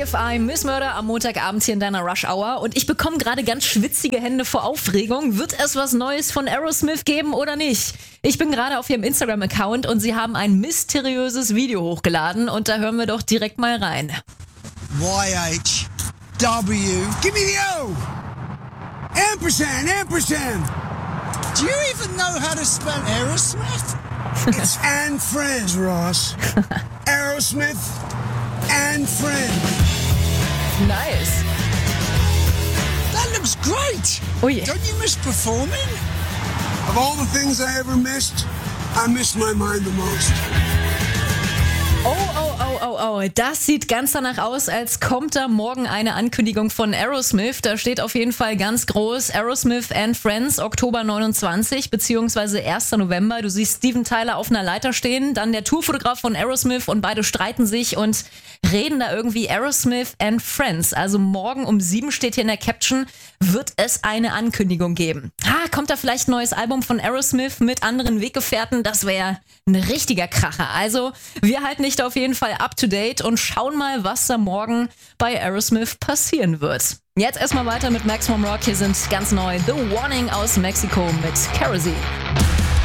AFI, Miss Murder am Montagabend hier in deiner Rush Hour. Und ich bekomme gerade ganz schwitzige Hände vor Aufregung. Wird es was Neues von Aerosmith geben oder nicht? Ich bin gerade auf ihrem Instagram-Account und sie haben ein mysteriöses Video hochgeladen. Und da hören wir doch direkt mal rein. YHW. Give me the O! Ampersand, ampersand! Do you even know how to spell Aerosmith? It's and friends, Ross. Aerosmith and friends. Nice. That looks great. Oh yeah. Don't you miss performing? Of all the things I ever missed, I miss my mind the most. Oh, das sieht ganz danach aus, als kommt da morgen eine Ankündigung von Aerosmith. Da steht auf jeden Fall ganz groß Aerosmith and Friends, Oktober 29 beziehungsweise 1. November. Du siehst Steven Tyler auf einer Leiter stehen, dann der Tourfotograf von Aerosmith und beide streiten sich und reden da irgendwie Aerosmith and Friends. Also morgen um 7 steht hier in der Caption, wird es eine Ankündigung geben. Kommt da vielleicht ein neues Album von Aerosmith mit anderen Weggefährten? Das wäre ein richtiger Kracher. Also wir halten dich da auf jeden Fall up to date und schauen mal, was da morgen bei Aerosmith passieren wird. Jetzt erstmal weiter mit Maximum Rock. Hier sind ganz neu The Warning aus Mexiko mit Kerosene.